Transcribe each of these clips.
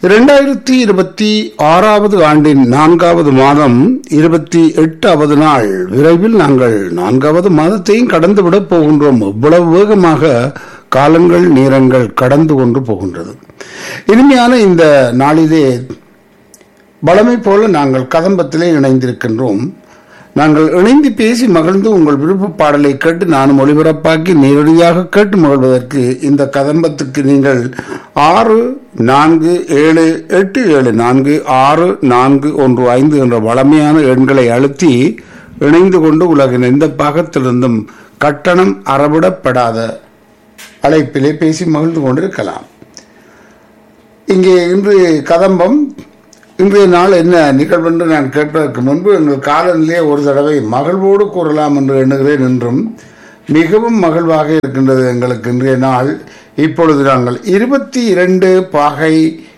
2026 ஆண்டின் 4வது மாதம் 28வது நாள். விரைவில் நாங்கள் 4வது மாதத்தையும் கடந்துவிடப் போகின்றோம். இவ்வளவு வேகமாக காலங்கள் நேரங்கள் கடந்து கொண்டு போகின்றது. இனிமையான இந்த நாளிலே வழமை போல நாங்கள் கதம்பத்திலே இணைந்திருக்கின்றோம். நாங்கள் இணைந்து பேசி மகிழ்ந்து உங்கள் விருப்ப பாடலை கேட்டு நானும் ஒளிபரப்பாக்கி நேரடியாக கேட்டு மகிழ்வதற்கு இந்த கதம்பத்துக்கு நீங்கள் 6487846415 என்ற வளமையான எண்களை அழுத்தி இணைந்து கொண்டு உலகின் எந்த பாகத்திலிருந்தும் கட்டணம் அறவிடப்படாத அழைப்பிலே பேசி மகிழ்ந்து கொண்டிருக்கலாம். இங்கே இன்று கதம்பம் இன்றைய நாள் என்ன நிகழ்வு என்று நான் கேட்பதற்கு முன்பு எங்கள் காலநிலையை ஒரு தடவை மகிழ்வோடு கூறலாம் என்று எண்ணுகிறேன். என்றும் மிகவும் மகிழ்வாக இருக்கின்றது எங்களுக்கு இன்றைய நாள். இப்பொழுது நாங்கள் 22 பாகை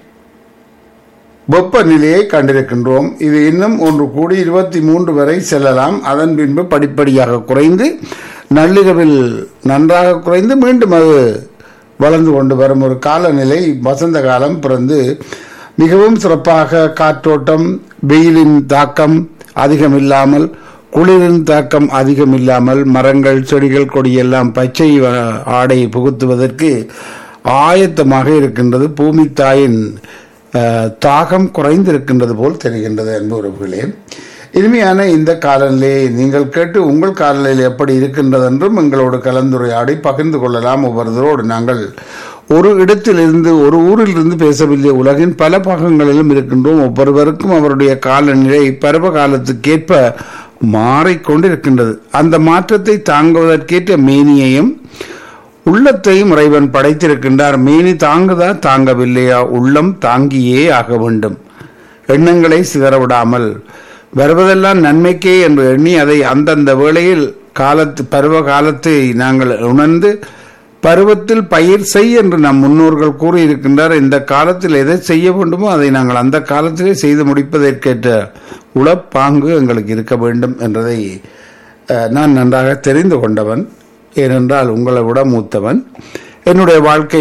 வெப்பநிலையை கண்டிருக்கின்றோம். இது இன்னும் ஒன்று கூடி 23 வரை செல்லலாம். அதன் பின்பு படிப்படியாக குறைந்து நள்ளிரவில் நன்றாக குறைந்து மீண்டும் அது வளர்ந்து கொண்டு வரும் ஒரு காலநிலை. வசந்த காலம் பிறந்து மிகவும் சிறப்பாக காற்றோட்டம், வெயிலின் தாக்கம் அதிகம் இல்லாமல், குளிரின் தாக்கம் அதிகம் இல்லாமல், மரங்கள் செடிகள் கொடியெல்லாம் பச்சை ஆடை புகுத்துவதற்கு ஆயத்தமாக இருக்கின்றது. பூமி தாயின் தாகம் குறைந்திருக்கின்றது போல் தெரிகின்றது. அன்பு உறவுகளே, இனிமையான இந்த காலநிலையை நீங்கள் கேட்டு உங்கள் காலநிலையில் எப்படி இருக்கின்றது என்றும் எங்களோடு கலந்துரையாடி பகிர்ந்து கொள்ளலாம். ஒவ்வொருவரோடு நாங்கள் ஒரு இடத்திலிருந்து ஒரு ஊரிலிருந்து பேசவில்லை, உலகின் பல பாகங்களிலும் இருக்கின்றோம். ஒவ்வொருவருக்கும் அவருடைய காலநிலை பருவ காலத்துக்கேற்ப மாறிக்கொண்டிருக்கின்றது. அந்த மாற்றத்தை தாங்குவதற்கேற்ற மேனியையும் உள்ளத்தையும் இறைவன் படைத்திருக்கின்றார். மேனி தாங்குதா தாங்கவில்லையா, உள்ளம் தாங்கியே ஆக வேண்டும். எண்ணங்களை சிதறவிடாமல் வருவதெல்லாம் நன்மைக்கே என்று எண்ணி அதை அந்தந்த வேளையில் பருவ காலத்தை நாங்கள் உணர்ந்து பருவத்தில் பயிர் செய் என்று நம் முன்னோர்கள் கூறியிருக்கின்றார். இந்த காலத்தில் எதை செய்ய வேண்டுமோ அதை நாங்கள் அந்த காலத்திலே செய்து முடிப்பதற்கேற்ற உளப்பாங்கு எங்களுக்கு இருக்க வேண்டும் என்றதை நான் நன்றாக தெரிந்து கொண்டவன். ஏனென்றால் உங்களை விட மூத்தவன். என்னுடைய வாழ்க்கை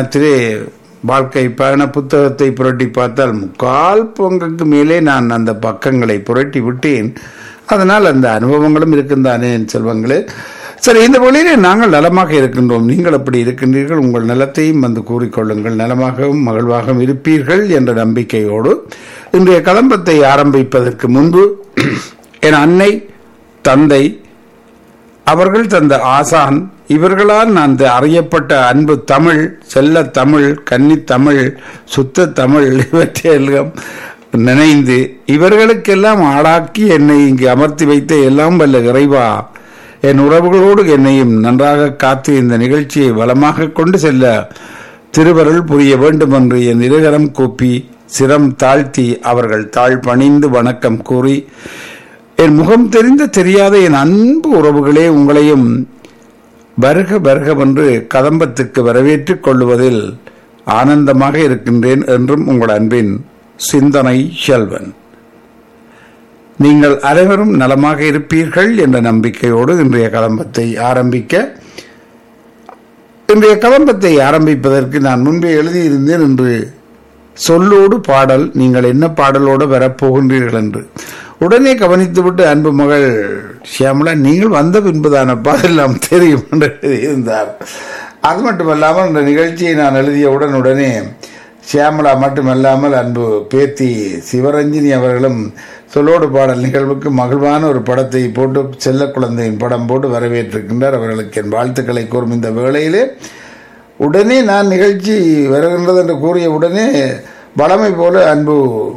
பயண புத்தகத்தை புரட்டி பார்த்தால் 3/4 பங்குக்கு மேலே நான் அந்த பக்கங்களை புரட்டி விட்டேன். அதனால் அந்த அனுபவங்களும் இருக்கின்றானே என் செல்வங்களே. சரி, இந்த வழியிலே நாங்கள் நலமாக இருக்கின்றோம். நீங்கள் எப்படி இருக்கின்றீர்கள்? உங்கள் நலத்தையும் வந்து கூறிக்கொள்ளுங்கள். நலமாகவும் மகிழ்வாகவும் இருப்பீர்கள் என்ற நம்பிக்கையோடு இன்றைய கதம்பத்தை ஆரம்பிப்பதற்கு முன்பு என் அன்னை, தந்தை, அவர்கள் தந்த ஆசான், இவர்களால் நான் அறியப்பட்ட அன்பு தமிழ், செல்ல தமிழ், கன்னி தமிழ், சுத்த தமிழ், இவற்றையெல்லாம் நினைந்து இவர்களுக்கெல்லாம் ஆளாக்கி என்னை இங்கு அமர்த்தி வைத்த எல்லாம் வல்ல இறைவா, என் உறவுகளோடு என்னையும் நன்றாக காத்து இந்த நிகழ்ச்சியை வளமாக கொண்டு செல்ல திருவருள் புரிய வேண்டும் என்று என் இருகரம் கூப்பி சிரம் தாழ்த்தி அவர்கள் தாழ் பணிந்து வணக்கம் கூறி, என் முகம் தெரியாத என் அன்பு உறவுகளே, உங்களையும் வருக வருகவென்று கதம்பத்துக்கு வரவேற்றுக் கொள்வதில் ஆனந்தமாக இருக்கின்றேன். என்றும் உங்கள் அன்பின் சிந்தனை செல்வன். நீங்கள் அனைவரும் நலமாக இருப்பீர்கள் என்ற நம்பிக்கையோடு இன்றைய கதம்பத்தை ஆரம்பிப்பதற்கு நான் முன்பே எழுதியிருந்தேன் என்று சொல்லோடு பாடல், நீங்கள் என்ன பாடலோடு வரப்போகின்றீர்கள் என்று உடனே கவனித்துவிட்டு அன்பு மகள் ஷியாமலா, நீங்கள் வந்த பின்புதானப்பா எல்லாம் தெரியும் என்று எழுதியிருந்தார். அது மட்டுமல்லாமல் இந்த நிகழ்ச்சியை நான் எழுதியவுடன் உடனே ஷியாமலா மட்டுமல்லாமல் அன்பு பேத்தி சிவரஞ்சினி அவர்களும் சொல்லோடு பாடல் நிகழ்வுக்கு மகிழ்வான ஒரு படத்தை போட்டு, செல்ல குழந்தையின் படம் போட்டு வரவேற்றிருக்கின்றார். அவர்களுக்கு என் வாழ்த்துக்களை கூறும் இந்த வேளையிலே உடனே நான் நிகழ்ச்சி வருகின்றது என்று கூறிய உடனே வளமை போல அன்பு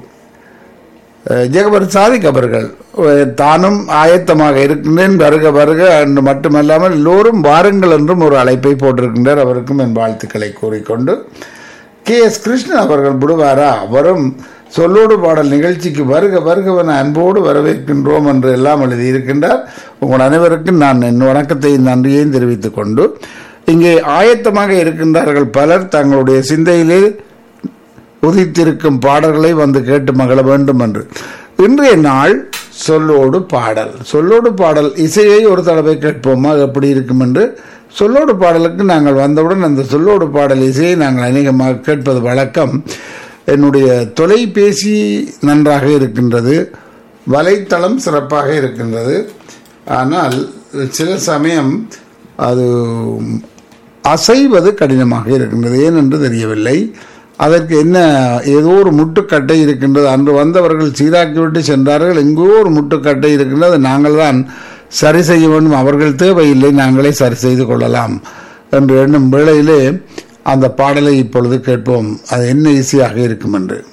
ஜெகபர் சாதிக் அவர்கள் தானும் ஆயத்தமாக இருக்கின்றேன், வருக வருக என்று மட்டுமல்லாமல் எல்லோரும் வாருங்கள் என்றும் ஒரு அழைப்பை போட்டிருக்கின்றார். அவருக்கும் என் வாழ்த்துக்களை கூறிக்கொண்டு, KS கிருஷ்ணன் அவர்கள் விடுவாரா, அவரும் சொல்லோடு பாடல் நிகழ்ச்சிக்கு வருக வருகவன அன்போடு வரவேற்கின்றோம் என்று எல்லாம் எழுதியிருக்கின்றார். உங்கள் அனைவருக்கும் நான் என் வணக்கத்தையும் நன்றியையும் தெரிவித்துக் கொண்டு, இங்கே ஆயத்தமாக இருக்கின்றார்கள் பலர் தங்களுடைய சிந்தையிலே உதித்திருக்கும் பாடல்களை வந்து கேட்டு மகிழ வேண்டும் என்று. இன்றைய நாள் சொல்லோடு பாடல் இசையை ஒரு தடவை கேட்போமா, எப்படி இருக்கும் என்று சொல்லோடு பாடலுக்கு நாங்கள் வந்தவுடன் அந்த சொல்லோடு பாடல் இசையை நாங்கள் அநேகமாக கேட்பது வழக்கம். என்னுடைய தொலைபேசி நன்றாக இருக்கின்றது, வலைத்தளம் சிறப்பாக இருக்கின்றது. ஆனால் சில சமயம் அது அசைவது கடினமாக இருக்கின்றது, ஏனென்று தெரியவில்லை. அதற்கு என்ன, ஏதோ ஒரு முட்டுக்கட்டை இருக்கின்றது. அன்று வந்தவர்கள் சீராக்கிவிட்டு சென்றார்கள். எங்கோ ஒரு முட்டுக்கட்டை இருக்கின்றது, நாங்கள் தான் சரி செய்ய வேண்டும். அவர்கள் தேவையில்லை, நாங்களே சரி செய்து கொள்ளலாம் என்று எண்ணும் வேளையிலே அந்த பாடலை இப்பொழுது கேட்போம். அது என்ன ஈஸியாக இருக்கும் என்று.